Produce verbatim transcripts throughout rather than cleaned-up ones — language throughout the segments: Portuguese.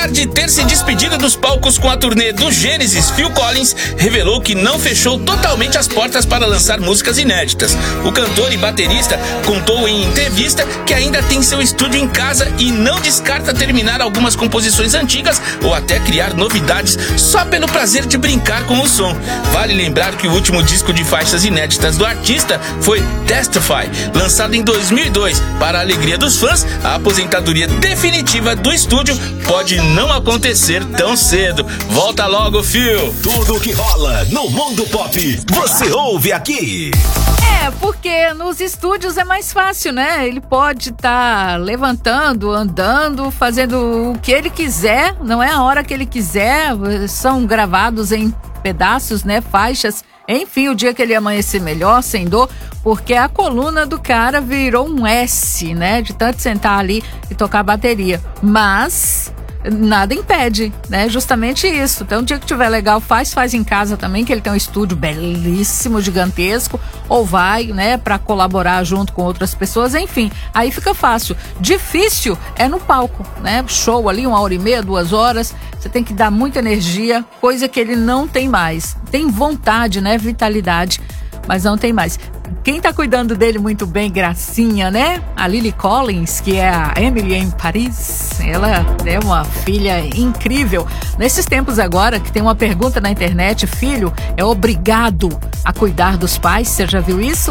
Apesar de ter se despedido dos palcos com a turnê do Gênesis, Phil Collins revelou que não fechou totalmente as portas para lançar músicas inéditas. O cantor e baterista contou em entrevista que ainda tem seu estúdio em casa e não descarta terminar algumas composições antigas ou até criar novidades só pelo prazer de brincar com o som. Vale lembrar que o último disco de faixas inéditas do artista foi Testify, lançado em dois mil e dois. Para a alegria dos fãs, a aposentadoria definitiva do estúdio pode não acontecer tão cedo. Volta logo, Phil! Tudo o que rola no mundo pop, você ouve aqui. É, porque nos estúdios é mais fácil, né? Ele pode estar tá levantando, andando, fazendo o que ele quiser, não é a hora que ele quiser. São gravados em pedaços, né? Faixas. Enfim, o dia que ele amanhecer melhor, sem dor, porque a coluna do cara virou um S, né? De tanto sentar ali e tocar bateria. Mas nada impede, né? Justamente isso. Então, o dia que tiver legal, faz, faz em casa também, que ele tem um estúdio belíssimo, gigantesco, ou vai, né, pra colaborar junto com outras pessoas, enfim, aí fica fácil. Difícil é no palco, né? Show ali, uma hora e meia, duas horas, você tem que dar muita energia, coisa que ele não tem mais. Tem vontade, né? Vitalidade, mas não tem mais. Quem tá cuidando dele muito bem, gracinha, né? A Lily Collins, que é a Emily em Paris. Ela é uma filha incrível. Nesses tempos agora, que tem uma pergunta na internet, filho é obrigado a cuidar dos pais? Você já viu isso?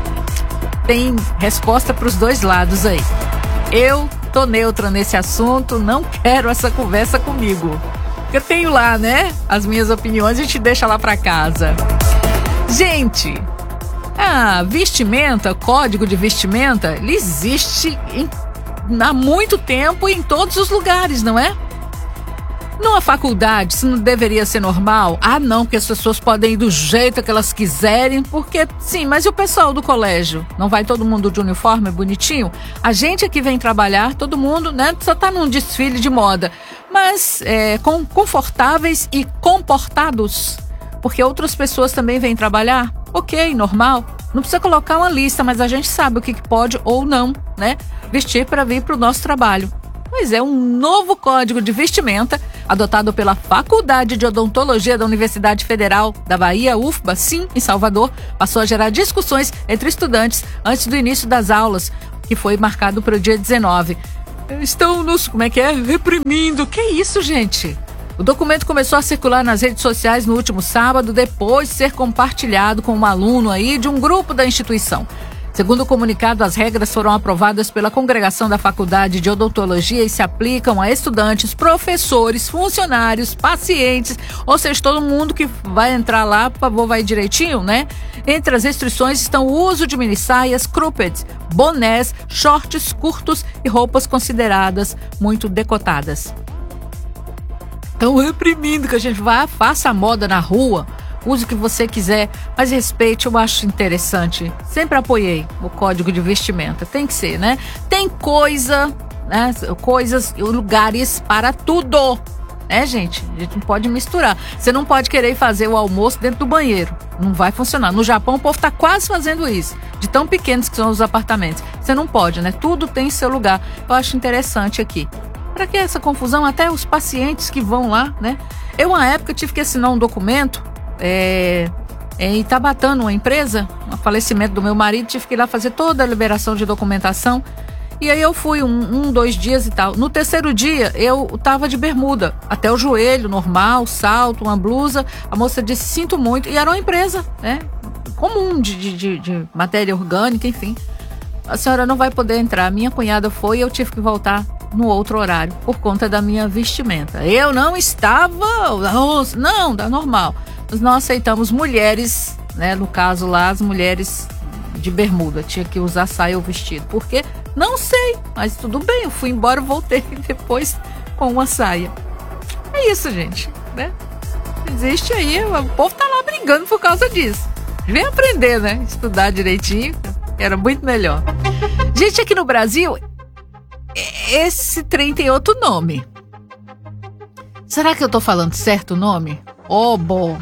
Tem resposta pros dois lados aí. Eu tô neutra nesse assunto, não quero essa conversa comigo. Eu tenho lá, né? As minhas opiniões, a gente deixa lá pra casa. Gente, a vestimenta, código de vestimenta, ele existe em, há muito tempo e em todos os lugares, não é? Numa faculdade, isso não deveria ser normal? Ah, não, porque as pessoas podem ir do jeito que elas quiserem, porque, sim, mas e o pessoal do colégio? Não vai todo mundo de uniforme bonitinho? A gente aqui vem trabalhar, todo mundo, né, só tá num desfile de moda, mas é, com, confortáveis e comportados, porque outras pessoas também vêm trabalhar. Ok, normal. Não precisa colocar uma lista, mas a gente sabe o que pode ou não, né? Vestir para vir para o nosso trabalho. Pois é, um novo código de vestimenta adotado pela Faculdade de Odontologia da Universidade Federal da Bahia, U F B A, sim, em Salvador, passou a gerar discussões entre estudantes antes do início das aulas, que foi marcado para o dia dezenove. Estão nos, como é que é? Reprimindo. Que isso, gente? O documento começou a circular nas redes sociais no último sábado, depois de ser compartilhado com um aluno aí de um grupo da instituição. Segundo o comunicado, as regras foram aprovadas pela congregação da Faculdade de Odontologia e se aplicam a estudantes, professores, funcionários, pacientes, ou seja, todo mundo que vai entrar lá, por favor, vai direitinho, né? Entre as restrições estão o uso de minissaias, cropped, bonés, shorts curtos e roupas consideradas muito decotadas. Estão reprimindo que a gente vá, faça a moda na rua, use o que você quiser, mas respeite, eu acho interessante. Sempre apoiei o código de vestimenta, tem que ser, né? Tem coisa, né? Coisas, lugares para tudo, né, gente? A gente não pode misturar. Você não pode querer fazer o almoço dentro do banheiro, não vai funcionar. No Japão o povo está quase fazendo isso, de tão pequenos que são os apartamentos. Você não pode, né? Tudo tem seu lugar. Eu acho interessante aqui. Para que essa confusão? Até os pacientes que vão lá, né? Eu, uma época, tive que assinar um documento é, é, em Itabatã, uma empresa, um falecimento do meu marido, tive que ir lá fazer toda a liberação de documentação. E aí eu fui um, um, dois dias e tal. No terceiro dia, eu tava de bermuda, até o joelho, normal, salto, uma blusa. A moça disse, sinto muito. E era uma empresa, né? Comum, de, de, de, de matéria orgânica, enfim. A senhora não vai poder entrar. A minha cunhada foi e eu tive que voltar no outro horário, por conta da minha vestimenta. Eu não estava... Não, dá normal. Nós não aceitamos mulheres, né? No caso lá, as mulheres de bermuda. Tinha que usar saia ou vestido. Por quê? Não sei, mas tudo bem. Eu fui embora, voltei depois com uma saia. É isso, gente, né? Existe aí, o povo tá lá brigando por causa disso. Vem aprender, né? Estudar direitinho. Era muito melhor. Gente, aqui no Brasil... Esse trem tem outro nome. Será que eu tô falando certo o nome? Obo.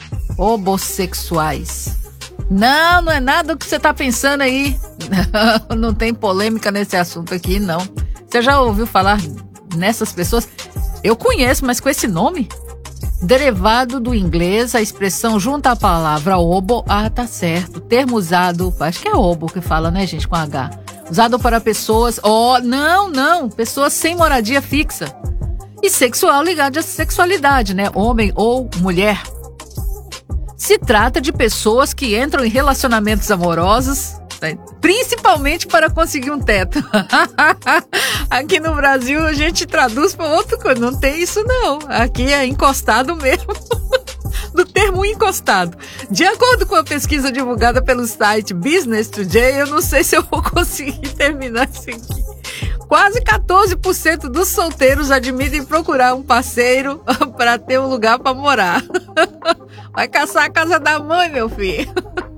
Homossexuais. Não, não é nada do que você tá pensando aí. Não, não tem polêmica nesse assunto aqui, não. Você já ouviu falar nessas pessoas? Eu conheço, mas com esse nome? Derivado do inglês, a expressão junto à palavra obo. Ah, tá certo. Termo usado, acho que é obo que fala, né, gente, com H. Usado para pessoas, oh, não, não, pessoas sem moradia fixa. E sexual ligado à sexualidade, né, homem ou mulher. Se trata de pessoas que entram em relacionamentos amorosos, principalmente para conseguir um teto. Aqui no Brasil a gente traduz para outra coisa, não tem isso não. Aqui é encostado mesmo. Do termo encostado. De acordo com a pesquisa divulgada pelo site Business Today, eu não sei se eu vou conseguir terminar isso aqui. Quase quatorze por cento dos solteiros admitem procurar um parceiro para ter um lugar para morar. Vai caçar a casa da mãe, meu filho.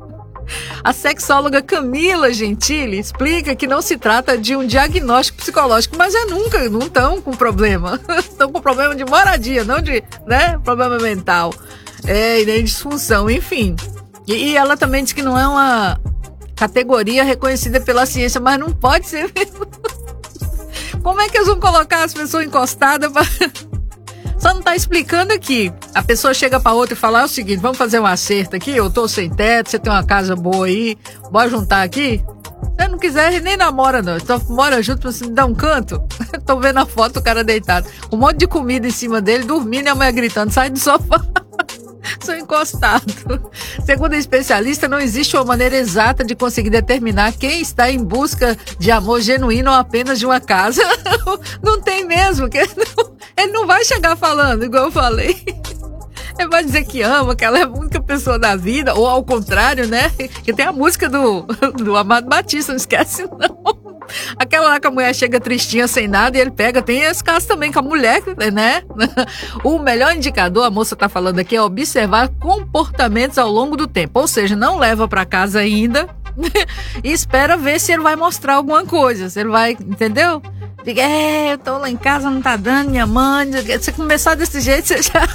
A sexóloga Camila Gentili explica que não se trata de um diagnóstico psicológico, mas é nunca, não estão com problema. Estão com problema de moradia, não de, né, problema mental. É, e nem disfunção, enfim. E, e ela também diz que não é uma categoria reconhecida pela ciência, mas não pode ser mesmo. Como é que eles vão colocar as pessoas encostadas pra... Só não tá explicando aqui. A pessoa chega pra outra e fala, é o seguinte, vamos fazer um acerto aqui, eu tô sem teto, você tem uma casa boa aí, bora juntar aqui? Se não quiser, nem namora não, então mora junto pra você me dar um canto. Tô vendo a foto do cara deitado, um monte de comida em cima dele, dormindo e a mulher gritando, sai do sofá. Sou encostado. Segundo a especialista, não existe uma maneira exata de conseguir determinar quem está em busca de amor genuíno ou apenas de uma casa. Não tem mesmo. Ele não vai chegar falando, igual eu falei. Ele vai dizer que ama, que ela é a única pessoa da vida, ou ao contrário, né? Que tem a música do, do Amado Batista, não esquece não. Aquela lá que a mulher chega tristinha, sem nada, e ele pega, tem esse caso também com a mulher, né? O melhor indicador, a moça tá falando aqui, é observar comportamentos ao longo do tempo, ou seja, não leva pra casa ainda e espera ver se ele vai mostrar alguma coisa, se ele vai, entendeu? Diga, é, eu tô lá em casa, não tá dando, minha mãe, você começar desse jeito, você já...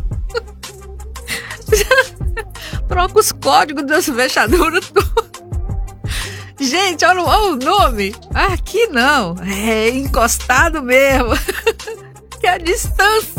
já troca os códigos das fechaduras tudo. Gente, olha, olha o nome. Aqui não. É encostado mesmo. Que é a distância.